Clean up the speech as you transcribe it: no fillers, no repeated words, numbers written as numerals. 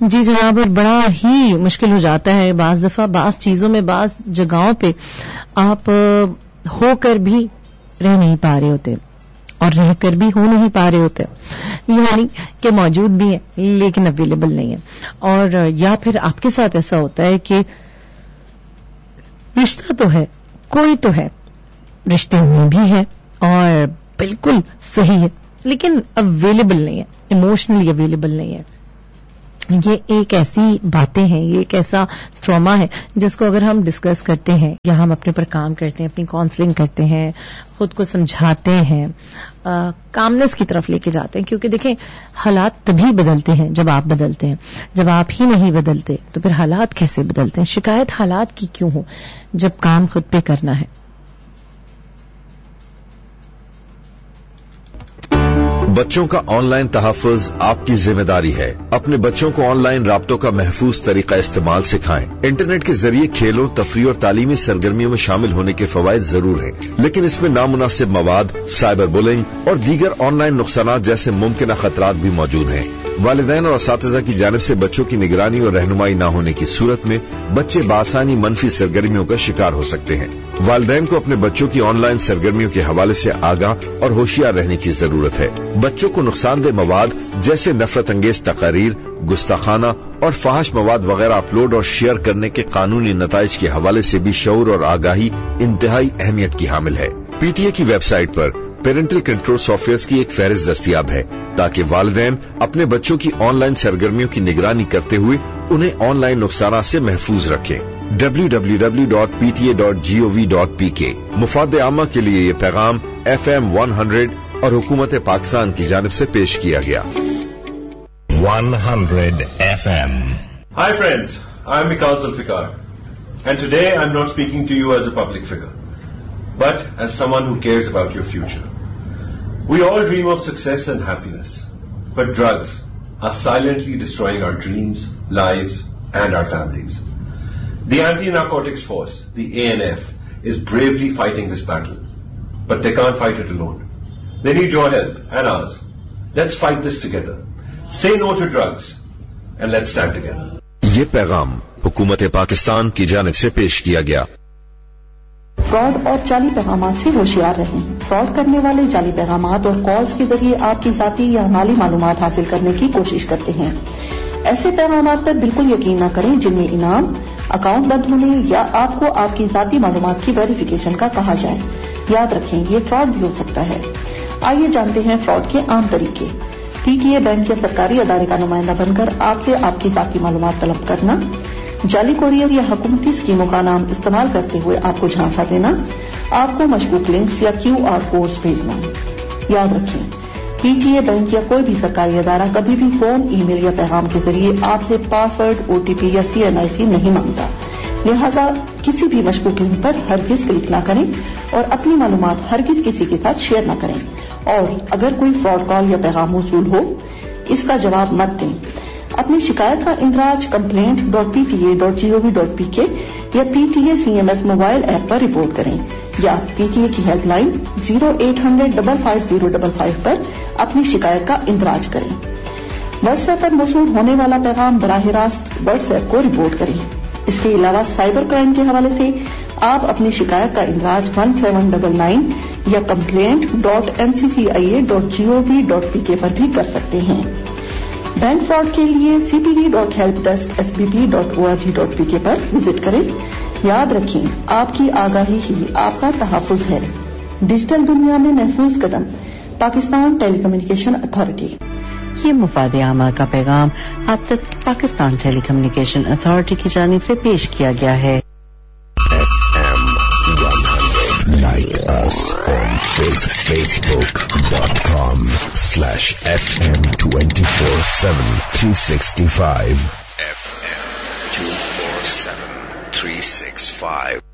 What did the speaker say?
جی جناب، اور بڑا ہی مشکل ہو جاتا ہے بعض دفعہ، بعض چیزوں میں، بعض جگہوں پہ آپ ہو کر بھی رہ نہیں پا رہے ہوتے اور رہ کر بھی ہو نہیں پا رہے ہوتے، یعنی کہ موجود بھی ہیں لیکن اویلیبل نہیں ہے. اور یا پھر آپ کے ساتھ ایسا ہوتا ہے کہ رشتہ تو ہے، کوئی تو ہے، رشتے میں بھی ہے اور بالکل صحیح ہے لیکن اویلیبل نہیں ہے، ایموشنلی اویلیبل نہیں ہے. یہ ایک ایسی باتیں ہیں، یہ ایک ایسا ٹراما ہے جس کو اگر ہم ڈسکس کرتے ہیں یا ہم اپنے پر کام کرتے ہیں، اپنی کاؤنسلنگ کرتے ہیں، خود کو سمجھاتے ہیں، کامنس کی طرف لے کے جاتے ہیں. کیونکہ دیکھیں حالات تبھی بدلتے ہیں جب آپ بدلتے ہیں. جب آپ ہی نہیں بدلتے تو پھر حالات کیسے بدلتے ہیں؟ شکایت حالات کی کیوں ہو جب کام خود پہ کرنا ہے. بچوں کا آن لائن تحفظ آپ کی ذمہ داری ہے. اپنے بچوں کو آن لائن رابطوں کا محفوظ طریقہ استعمال سکھائیں. انٹرنیٹ کے ذریعے کھیلوں، تفریح اور تعلیمی سرگرمیوں میں شامل ہونے کے فوائد ضرور ہیں، لیکن اس میں نامناسب مواد، سائبر بولنگ اور دیگر آن لائن نقصانات جیسے ممکنہ خطرات بھی موجود ہیں. والدین اور اساتذہ کی جانب سے بچوں کی نگرانی اور رہنمائی نہ ہونے کی صورت میں بچے بآسانی منفی سرگرمیوں کا شکار ہو سکتے ہیں. والدین کو اپنے بچوں کی آن لائن سرگرمیوں کے حوالے سے آگاہ اور ہوشیار رہنے کی ضرورت ہے. بچوں کو نقصان دہ مواد جیسے نفرت انگیز تقاریر، گستاخانہ اور فحش مواد وغیرہ اپلوڈ اور شیئر کرنے کے قانونی نتائج کے حوالے سے بھی شعور اور آگاہی انتہائی اہمیت کی حامل ہے. پی ٹی اے کی web site per parental control soft where کی ایک فہرست دستیاب ہے تاکہ والدین اپنے بچوں کی آن لائن سرگرمیوں کی نگرانی کرتے ہوئے انہیں آن لائن نقصانات سے محفوظ رکھیں. www.pta.gov.pk. مفاد عامہ کے لیے یہ پیغام FM 100 اور حکومت پاکستان کی جانب سے پیش کیا گیا. 100 FM. Hi friends, I'm Mikal Zulfikar and today I'm not speaking to you as a public figure but as someone who cares about your future. We all dream of success and happiness, but drugs are silently destroying our dreams, lives and our families. The Anti-Narcotics Force, the ANF, is bravely fighting this battle, but they can't fight it alone. They need your help and ours. Let's fight this together. Say no to drugs and let's stand together. یہ پیغام حکومت پاکستان کی جانب سے پیش کیا گیا. Fraud اور جعلی پیغامات سے ہوشیار رہیں. فراڈ کرنے والے جعلی پیغامات اور کالز کے ذریعے آپ کی ذاتی یا مالی معلومات حاصل کرنے کی کوشش کرتے ہیں. ایسے پیغامات پر بالکل یقین نہ کریں جن میں انعام، اکاؤنٹ بند ہونے یا آپ کو آپ کی ذاتی معلومات کی ویریفیکیشن کا کہا جائے. یاد رکھیں یہ فراڈ بھی ہو سکتا ہے. آئیے جانتے ہیں فراڈ کے عام طریقے. پی ٹی اے بینک یا سرکاری ادارے کا نمائندہ بن کر آپ سے آپ کی ذاتی معلومات طلب کرنا، جعلی کوریئر یا حکومتی اسکیموں کا نام استعمال کرتے ہوئے آپ کو جھانسا دینا، آپ کو مشکوک لنکس یا QR کوڈز بھیجنا. یاد رکھیں پی ٹی اے بینک یا کوئی بھی سرکاری ادارہ کبھی بھی فون، ای میل یا پیغام کے ذریعے آپ سے پاسورڈ، OTP یا CNIC نہیں مانگتا. لہذا کسی بھی مشکوک لنک پر ہرگز کلک نہ کریں اور اپنی معلومات ہرگز کسی کے ساتھ شیئر نہ کریں. اور اگر کوئی فراڈ کال یا پیغام موصول ہو اس کا جواب مت دیں. اپنی شکایت کا اندراج complaint.pta.gov.pk یا PTA CMS موبائل ایپ پر رپورٹ کریں یا PTA کی ہیلپ لائن 0800-55055 پر اپنی شکایت کا اندراج کریں. واٹس ایپ پر موصول ہونے والا پیغام براہ راست واٹس ایپ کو رپورٹ کریں. اس کے علاوہ سائبر کرائم کے حوالے سے آپ اپنی شکایت کا اندراج 1799 یا complaint.nccia.gov.pk پر بھی کر سکتے ہیں. بینک فراڈ کے لیے cpd.helpdesk.sbb.org.pk پر وزٹ کریں. یاد رکھیں آپ کی آگاہی ہی آپ کا تحفظ ہے. ڈیجیٹل دنیا میں محفوظ قدم. پاکستان ٹیلی کمیونیکیشن اتھارٹی. یہ مفاد عامہ کا پیغام آپ تک پاکستان ٹیلی کمیونیکیشن اتھارٹی کی جانب سے پیش کیا گیا ہے. FM 100. Like us on Facebook.com/FM247-365. FM 247-365.